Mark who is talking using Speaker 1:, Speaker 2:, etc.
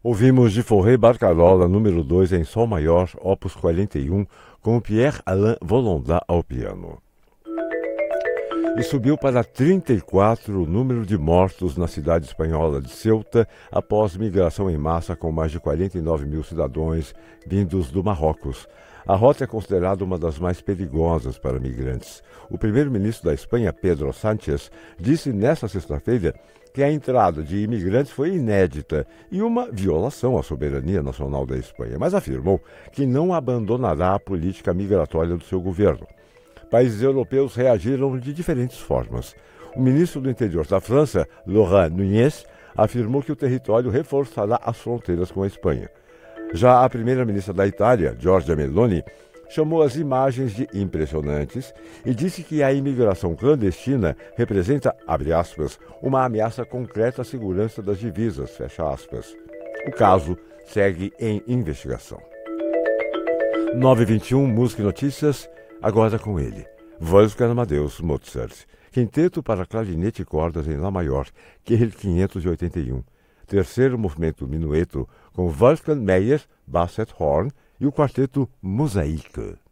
Speaker 1: Ouvimos de Forré Barcarola, número 2 em Sol Maior, opus 41, com Pierre-Alain Volondat ao piano. E subiu para 34 o número de mortos na cidade espanhola de Ceuta após migração em massa com mais de 49 mil cidadãos vindos do Marrocos. A rota é considerada uma das mais perigosas para migrantes. O primeiro-ministro da Espanha, Pedro Sánchez, disse nesta sexta-feira que a entrada de imigrantes foi inédita e uma violação à soberania nacional da Espanha, mas afirmou que não abandonará a política migratória do seu governo. Países europeus reagiram de diferentes formas. O ministro do Interior da França, Laurent Nunez, afirmou que o território reforçará as fronteiras com a Espanha. Já a primeira-ministra da Itália, Giorgia Meloni, chamou as imagens de impressionantes e disse que a imigração clandestina representa, abre aspas, uma ameaça concreta à segurança das divisas, fecha aspas. O caso segue em investigação. 9h21, Música e Notícias, agora com ele, Wolfgang Amadeus Mozart, quinteto para clarinete e cordas em Lá maior, QL 581, terceiro movimento minueto com Wolfgang Meyer, Basset Horn, e o quarteto Mosaïque.